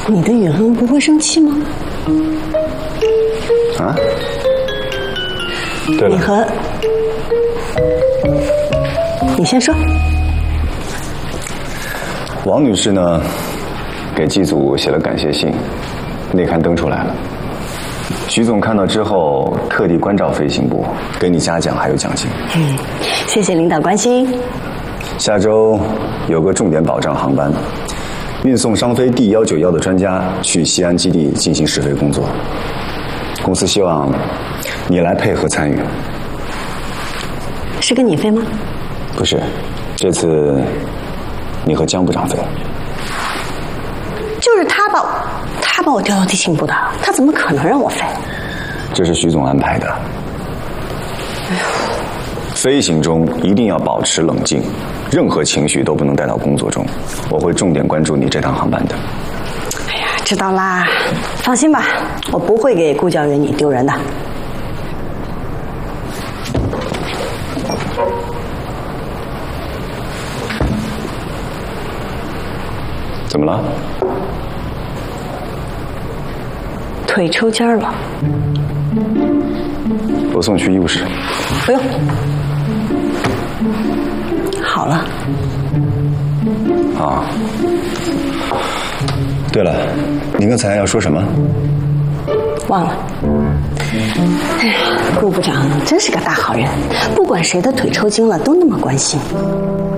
你的允恩不会生气吗？ 啊？对了， 你先说。 王女士呢，给季组写了感谢信，内刊登出来了。徐总看到之后，特地关照飞行部，给你嘉奖还有奖金。 谢谢领导关心。 下周有个重点保障航班，运送商飞D191的专家去西安基地进行试飞工作。公司希望你来配合参与。 是跟你飞吗？ 不是，这次你和江部长飞。 就是他把我调到地勤部的，他怎么可能让我飞？ 这是徐总安排的。飞行中一定要保持冷静，任何情绪都不能带到工作中。我会重点关注你这趟航班的。 哎呀，知道啦，放心吧，我不会给顾教员你丢人的。 怎么了？ 腿抽筋了。 我送去医务室。 不用。好了。 啊。对了，您刚才要说什么？ 忘了。哎呀，顾部长真是个大好人，不管谁的腿抽筋了都那么关心。